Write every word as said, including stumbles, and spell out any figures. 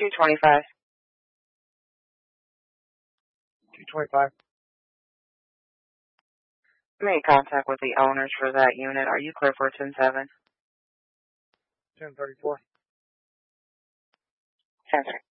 two twenty-five. two twenty-five. Made contact with the owners for that unit. Are you clear for ten seven? ten thirty-four. ten three.